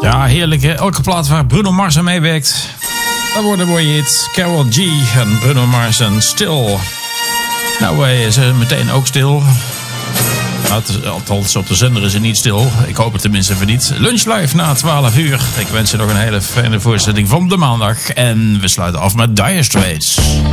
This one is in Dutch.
Ja, heerlijk hè. Elke plaat waar Bruno Mars aan meewerkt, dat wordt een mooie hit. Karol G en Bruno Mars en Still. Nou, wij zijn meteen ook stil. Althans, op de zender is het niet stil. Ik hoop het tenminste voor niet. Lunch live na 12 uur. Ik wens je nog een hele fijne voorstelling van de maandag. En we sluiten af met Dire Straits.